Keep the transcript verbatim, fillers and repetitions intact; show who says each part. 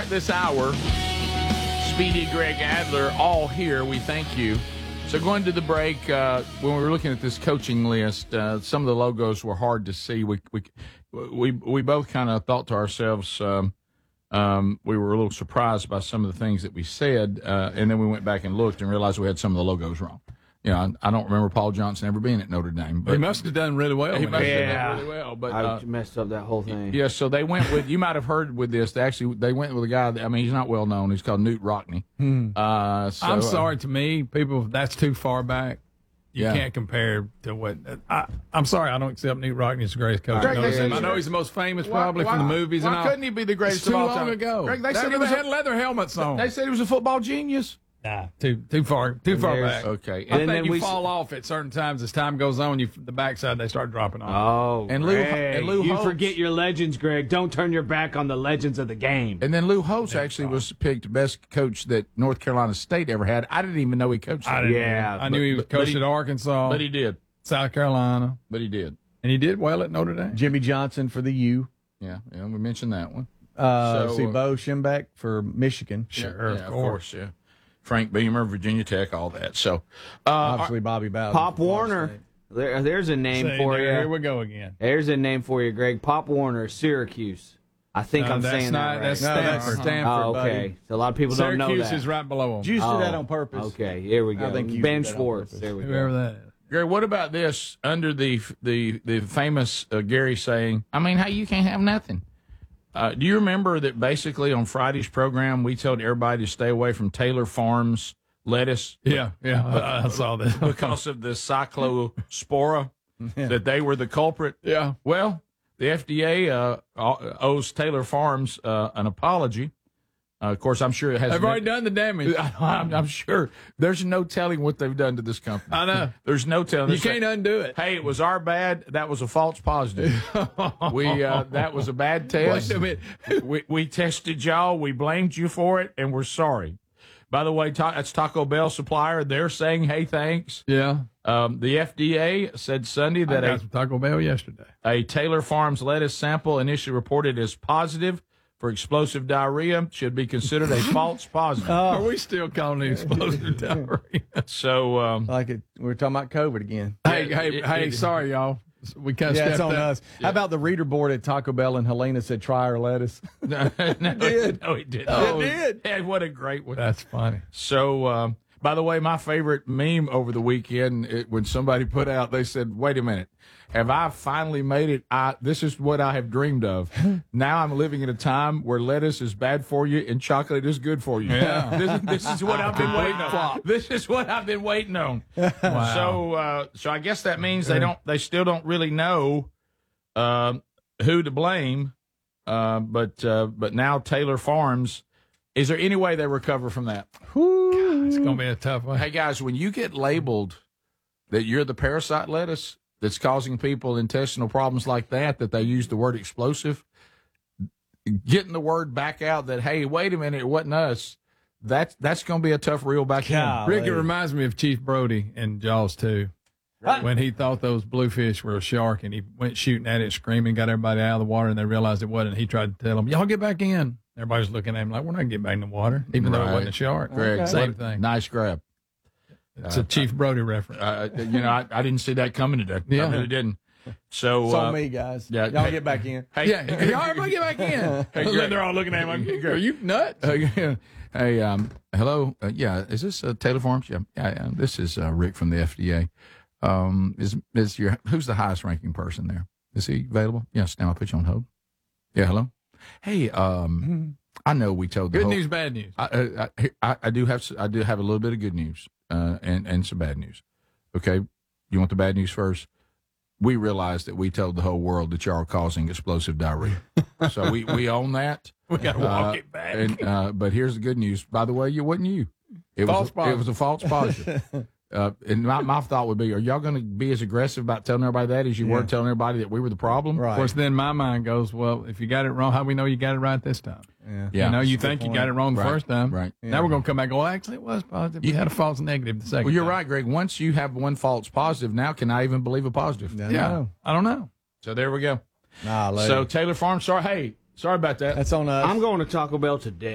Speaker 1: start this hour. Speedy, Greg Adler, all here. We thank you. So going to the break, uh, when we were looking at this coaching list, uh, some of the logos were hard to see. We we we, we both kind of thought to ourselves, um, um, we were a little surprised by some of the things that we said, uh, and then we went back and looked and realized we had some of the logos wrong. You know, I, I don't remember Paul Johnson ever being at Notre Dame. But
Speaker 2: he must have done really well.
Speaker 1: He must
Speaker 3: yeah.
Speaker 1: have done really well. But
Speaker 3: I
Speaker 1: uh,
Speaker 3: messed up that whole thing.
Speaker 1: yeah, so they went with, you might have heard with this, they actually, they went with a guy, that, I mean, he's not well known. He's called Newt Rockne.
Speaker 2: Hmm.
Speaker 1: Uh, so,
Speaker 2: I'm
Speaker 1: uh,
Speaker 2: sorry to me, people, that's too far back. You
Speaker 1: Yeah.
Speaker 2: can't compare to what I, I'm sorry. I don't accept Newt Rockne as the greatest coach.
Speaker 1: Greg,
Speaker 2: I know,
Speaker 1: they
Speaker 2: he's,
Speaker 1: said-
Speaker 2: I know he's the most famous,
Speaker 1: Why-
Speaker 2: probably
Speaker 1: why-
Speaker 2: from the movies
Speaker 1: why
Speaker 2: and all.
Speaker 1: couldn't he be the greatest
Speaker 2: It's too
Speaker 1: of all
Speaker 2: long
Speaker 1: time?
Speaker 2: ago.
Speaker 1: Greg, they
Speaker 2: They
Speaker 1: said he was a-
Speaker 2: had leather helmets on.
Speaker 1: They said he was a football genius.
Speaker 2: Nah, too too far too
Speaker 3: And
Speaker 2: far
Speaker 3: there's-
Speaker 2: back.
Speaker 1: Okay.
Speaker 2: I
Speaker 3: And
Speaker 2: think
Speaker 3: then
Speaker 2: you
Speaker 3: we-
Speaker 2: fall off at certain times as time goes on. You the backside they start dropping off.
Speaker 3: Oh,
Speaker 1: And Lou-
Speaker 3: Greg,
Speaker 1: and Lou
Speaker 3: you
Speaker 1: Holtz-
Speaker 3: forget your legends, Greg. Don't turn your back on the legends of the game.
Speaker 1: And then Lou Holtz actually was picked best coach that North Carolina State ever had. I didn't even know he coached.
Speaker 2: I
Speaker 1: there.
Speaker 2: didn't
Speaker 3: Yeah,
Speaker 2: know. I knew he was
Speaker 1: but- but
Speaker 2: coached
Speaker 1: he-
Speaker 2: at Arkansas,
Speaker 1: But he did.
Speaker 2: South Carolina,
Speaker 1: But he did.
Speaker 2: and he did well at Notre Dame.
Speaker 4: Jimmy Johnson for the U.
Speaker 1: Yeah. Yeah. We mentioned that one.
Speaker 4: Uh,
Speaker 1: So,
Speaker 4: see,
Speaker 1: uh,
Speaker 4: Bo Schembech for Michigan.
Speaker 2: Sure,
Speaker 1: Yeah,
Speaker 2: of course.
Speaker 1: Yeah. Frank Beamer, Virginia Tech, all that. So, uh,
Speaker 4: Obviously, Bobby Bowden.
Speaker 3: Pop
Speaker 4: for Florida
Speaker 3: Warner.
Speaker 4: State.
Speaker 3: There, there's a name
Speaker 2: See,
Speaker 3: for
Speaker 2: there, Here
Speaker 3: you.
Speaker 2: we go again.
Speaker 3: There's a name for you, Greg. Pop Warner, Syracuse. I think
Speaker 2: No,
Speaker 3: I'm
Speaker 2: that's
Speaker 3: saying
Speaker 2: not-
Speaker 3: that right.
Speaker 2: that's
Speaker 4: No, that's
Speaker 2: Stanford.
Speaker 4: Stanford,
Speaker 3: oh,
Speaker 4: buddy.
Speaker 3: okay. So a lot of people don't know
Speaker 2: Syracuse
Speaker 3: that.
Speaker 2: is right below him.
Speaker 4: Juice
Speaker 3: Oh,
Speaker 4: did that on purpose.
Speaker 3: Okay, here we go.
Speaker 4: I think you
Speaker 3: Ben
Speaker 4: did that on
Speaker 3: Schwartz.
Speaker 4: purpose.
Speaker 3: There we
Speaker 2: Whoever
Speaker 3: go.
Speaker 2: that is.
Speaker 1: Greg, what about this? Under the the the famous uh, Gary saying, I mean, how you can't have nothing. Uh, do you remember that basically on Friday's program we told everybody to stay away from Taylor Farms lettuce
Speaker 2: Yeah, yeah, I, I saw this.
Speaker 1: because of the cyclospora, that they were the culprit?
Speaker 2: Yeah.
Speaker 1: Well, the F D A uh, owes Taylor Farms uh, an apology. Uh, of course, I'm sure it has.
Speaker 2: They've already done the damage.
Speaker 1: I'm, I'm sure there's no telling what they've done to this company.
Speaker 2: I know.
Speaker 1: There's no telling.
Speaker 2: You can't undo it.
Speaker 1: Hey, it was our bad. That was a false positive. we uh, that was a bad test.
Speaker 2: Wait a minute.
Speaker 1: we we tested y'all. We blamed you for it, and we're sorry. By the way, ta- that's Taco Bell supplier. They're saying, "Hey, thanks."
Speaker 2: Yeah.
Speaker 1: Um, the F D A said Sunday
Speaker 2: I
Speaker 1: that
Speaker 2: got
Speaker 1: a,
Speaker 2: some Taco Bell yesterday.
Speaker 1: a Taylor Farms lettuce sample initially reported as positive for explosive diarrhea should be considered a false positive.
Speaker 2: Are we still calling it explosive diarrhea?
Speaker 1: So, um,
Speaker 4: Like it, we we're talking about COVID again.
Speaker 2: Hey,
Speaker 1: Yeah,
Speaker 2: hey,
Speaker 1: it-
Speaker 2: hey!
Speaker 1: it-
Speaker 2: sorry, y'all. We kind of
Speaker 4: Yeah, it's
Speaker 2: stepped
Speaker 4: on
Speaker 2: up.
Speaker 4: us. How about the reader board at Taco Bell and Helena said, try our lettuce?
Speaker 1: no, it did. No, it didn't.
Speaker 2: Oh, it did.
Speaker 1: Yeah, what a great one.
Speaker 2: That's funny.
Speaker 1: So, um, by the way, my favorite meme over the weekend, it, when somebody put out, they said, wait a minute, have I finally made it? I, this is what I have dreamed of. Now I'm living in a time where lettuce is bad for you and chocolate is good for you.
Speaker 2: Yeah.
Speaker 1: This, this is what I've been waiting on. This is what I've been waiting on.
Speaker 2: Wow.
Speaker 1: So, uh, so I guess that means they don't, they still don't really know uh, who to blame. Uh, but, uh, but now Taylor Farms, is there any way they recover from that?
Speaker 2: It's going to be a tough one.
Speaker 1: Hey, guys, when you get labeled that you're the parasite lettuce that's causing people intestinal problems like that, that they use the word explosive, getting the word back out that, hey, wait a minute, it wasn't us, that's, that's going to be a tough reel back in.
Speaker 2: Rick, it reminds me of Chief Brody in Jaws two. When he thought those bluefish were a shark and he went shooting at it, screaming, got everybody out of the water, and they realized it wasn't. He tried to tell them, y'all get back in. Everybody's looking at him like, we're not getting back in the water, even though it
Speaker 1: Right.
Speaker 2: wasn't a shark.
Speaker 1: Greg,
Speaker 2: Same
Speaker 1: same
Speaker 2: thing.
Speaker 1: nice grab.
Speaker 2: It's a Chief Brody reference.
Speaker 1: Uh, you know, I, I didn't see that coming today.
Speaker 2: Yeah.
Speaker 1: I really didn't. So,
Speaker 4: It's
Speaker 1: uh,
Speaker 4: on me, guys.
Speaker 1: yeah,
Speaker 4: Y'all
Speaker 1: hey-
Speaker 4: get back in.
Speaker 1: hey,
Speaker 2: Yeah, y'all everybody get back in.
Speaker 1: Hey, Greg.
Speaker 2: They're all looking at him like, are you nuts?
Speaker 1: Uh, hey, um, hello. Uh, yeah, is this uh, Taylor Farms? Yeah, yeah, yeah. This is uh, Rick from the F D A. Um, is is your who's the highest ranking person there? Is he available? Yes. Now I put you on hold. Yeah. Hello. Hey. Um, I know we told the
Speaker 2: Good
Speaker 1: whole,
Speaker 2: news, bad news.
Speaker 1: I, uh, I, I I do have s- I do have a little bit of good news uh, and and some bad news. Okay, you want the bad news first? We realized that we told the whole world that y'all are causing explosive diarrhea, so we, we own that.
Speaker 2: We got to walk
Speaker 1: Uh,
Speaker 2: it back.
Speaker 1: And, uh, but here's the good news. By the way, it wasn't you. It
Speaker 2: False
Speaker 1: was a, it was a false positive. uh, and my, my thought would be, are y'all going to be as aggressive about telling everybody that as you were
Speaker 4: Yeah.
Speaker 1: telling everybody that we were the problem?
Speaker 4: Right.
Speaker 2: Of course, then my mind goes, well, if you got it wrong, how we know you got it right this time?
Speaker 4: Yeah.
Speaker 1: Yeah.
Speaker 2: You know, you
Speaker 4: Good
Speaker 2: think you
Speaker 4: point.
Speaker 2: got it wrong the
Speaker 1: Right,
Speaker 2: first time.
Speaker 1: right.
Speaker 2: Now we're going to come back and go, well, actually, it was positive. You had a false negative the second
Speaker 1: Well, you're
Speaker 2: time.
Speaker 1: right, Greg. Once you have one false positive, now can I even believe a positive?
Speaker 4: I
Speaker 2: Yeah.
Speaker 4: know.
Speaker 2: I don't know.
Speaker 1: So there we go.
Speaker 4: Nah,
Speaker 1: So Taylor Farms, sorry. Hey, sorry about that.
Speaker 4: that's on us.
Speaker 3: I'm going to Taco Bell today.